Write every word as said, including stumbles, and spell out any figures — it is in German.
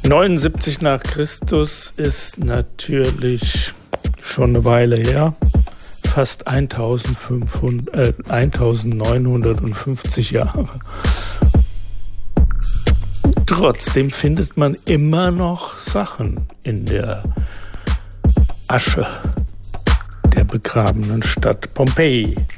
neunundsiebzig nach Christus ist natürlich schon eine Weile her. Fast eintausendfünfhundert, äh, eintausendneunhundertfünfzig Jahre. Trotzdem findet man immer noch Sachen in der Asche der begrabenen Stadt Pompeji.